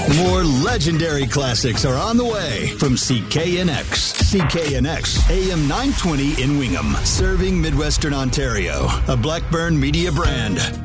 More legendary classics are on the way from CKNX. CKNX, AM 920 in Wingham, serving Midwestern Ontario. A Blackburn Media brand.